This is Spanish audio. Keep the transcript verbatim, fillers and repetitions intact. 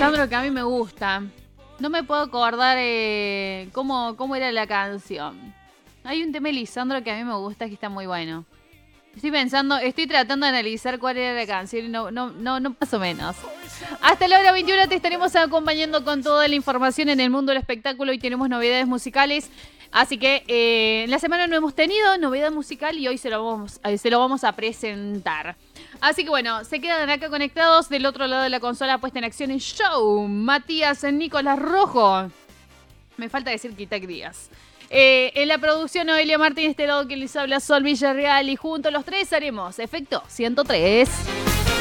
Lisandro que a mí me gusta. No me puedo acordar eh, cómo, cómo era la canción. Hay un tema de Lisandro que a mí me gusta que está muy bueno. Estoy pensando, estoy tratando de analizar cuál era la canción y no, no, no, no más o menos. Hasta la hora veintiuna te estaremos acompañando con toda la información en el mundo del espectáculo y tenemos novedades musicales. Así que eh, en la semana no hemos tenido novedad musical y hoy se lo, vamos, eh, se lo vamos a presentar. Así que bueno, se quedan acá conectados del otro lado de la consola puesta en acción en show. Matías Nicolás Rojo. Me falta decir Kitac Díaz. Eh, en la producción Noelia Martínez, este lado que les habla Sol Villarreal y juntos los tres haremos Efecto ciento tres.